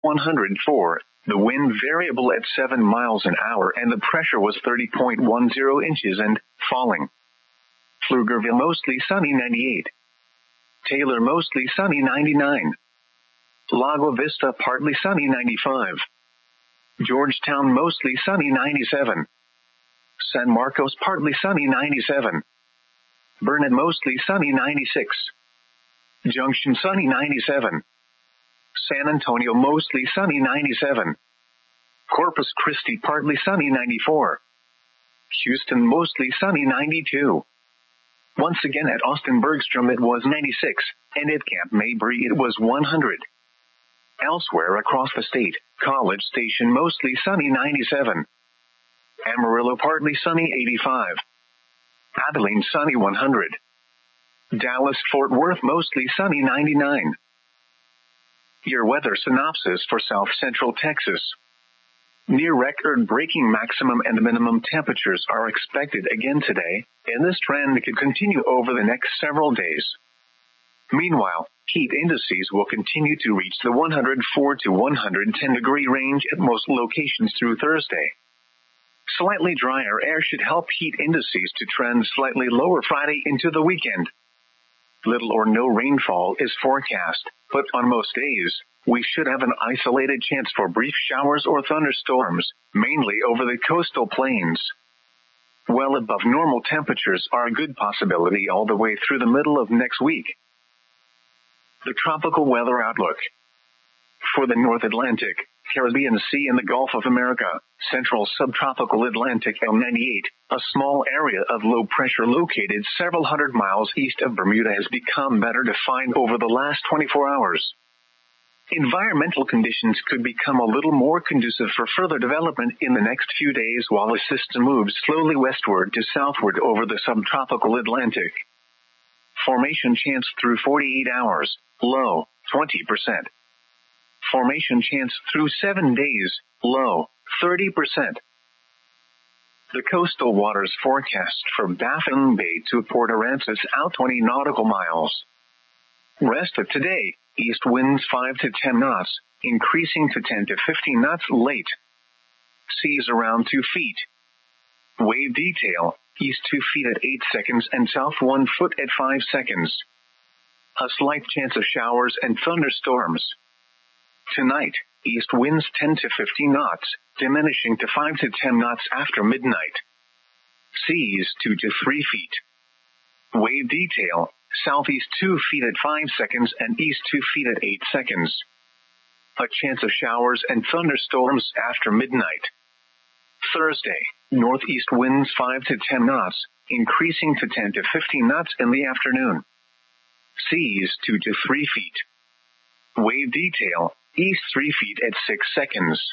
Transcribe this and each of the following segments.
104. The wind variable at 7 miles an hour and the pressure was 30.10 inches and falling. Pflugerville mostly sunny 98. Taylor mostly sunny 99. Lago Vista partly sunny 95. Georgetown mostly sunny 97. San Marcos partly sunny 97. Burnet mostly sunny 96. Junction sunny 97. San Antonio mostly sunny 97. Corpus Christi partly sunny 94. Houston mostly sunny 92. Once again at Austin Bergstrom it was 96, and at Camp Mabry it was 100. Elsewhere across the state, College Station mostly sunny 97. Amarillo partly sunny 85. Abilene sunny 100. Dallas Fort Worth mostly sunny 99. Your weather synopsis for South Central Texas. Near record-breaking maximum and minimum temperatures are expected again today, and this trend could continue over the next several days. Meanwhile, heat indices will continue to reach the 104 to 110 degree range at most locations through Thursday. Slightly drier air should help heat indices to trend slightly lower Friday into the weekend. Little or no rainfall is forecast, but on most days, we should have an isolated chance for brief showers or thunderstorms, mainly over the coastal plains. Well above normal temperatures are a good possibility all the way through the middle of next week. The tropical weather outlook. For the North Atlantic, Caribbean Sea and the Gulf of America, Central Subtropical Atlantic L98, a small area of low pressure located several hundred miles east of Bermuda has become better defined over the last 24 hours. Environmental conditions could become a little more conducive for further development in the next few days while the system moves slowly westward to southward over the subtropical Atlantic. Formation chance through 48 hours, low, 20%. Formation chance through 7 days, low, 30%. The coastal waters forecast from Baffin Bay to Port Aransas out 20 nautical miles. Rest of today, east winds 5 to 10 knots, increasing to 10 to 15 knots late. Seas around 2 feet. Wave detail, east 2 feet at 8 seconds and south 1 foot at 5 seconds. A slight chance of showers and thunderstorms. Tonight, east winds 10 to 15 knots, diminishing to 5 to 10 knots after midnight. Seas 2 to 3 feet. Wave detail, southeast 2 feet at 5 seconds and east 2 feet at 8 seconds. A chance of showers and thunderstorms after midnight. Thursday, northeast winds 5 to 10 knots, increasing to 10 to 15 knots in the afternoon. Seas 2 to 3 feet. Wave detail, east 3 feet at 6 seconds.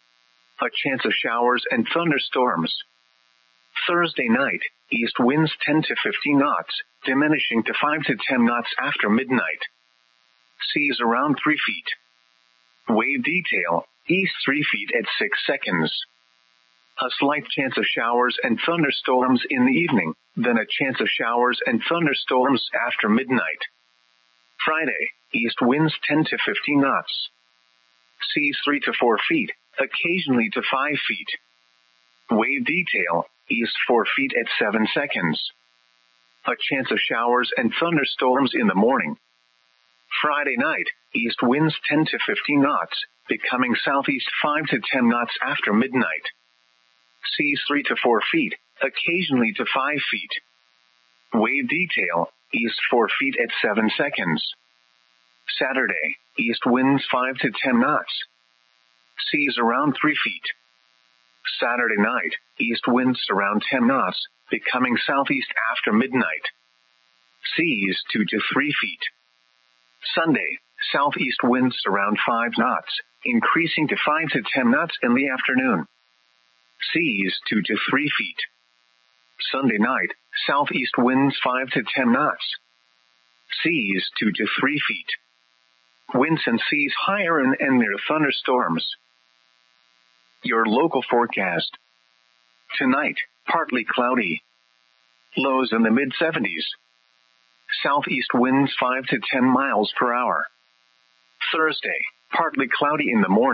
A chance of showers and thunderstorms. Thursday night, east winds 10 to 15 knots, diminishing to 5 to 10 knots after midnight. Seas around 3 feet. Wave detail, east 3 feet at 6 seconds. A slight chance of showers and thunderstorms in the evening, then a chance of showers and thunderstorms after midnight. Friday, east winds 10 to 15 knots. Seas 3 to 4 feet, occasionally to 5 feet. Wave detail, east 4 feet at 7 seconds. A chance of showers and thunderstorms in the morning. Friday night, east winds 10 to 15 knots, becoming southeast 5 to 10 knots after midnight. Seas 3 to 4 feet, occasionally to 5 feet. Wave detail, east 4 feet at 7 seconds. Saturday, east winds 5 to 10 knots. Seas around 3 feet. Saturday night, east winds around 10 knots, becoming southeast after midnight. Seas 2 to 3 feet. Sunday, southeast winds around 5 knots, increasing to 5 to 10 knots in the afternoon. Seas 2 to 3 feet. Sunday night, southeast winds 5 to 10 knots. Seas 2 to 3 feet. Winds and seas higher and near thunderstorms. Your local forecast. Tonight, partly cloudy. Lows in the mid-70s. Southeast winds 5 to 10 miles per hour. Thursday, partly cloudy in the morning.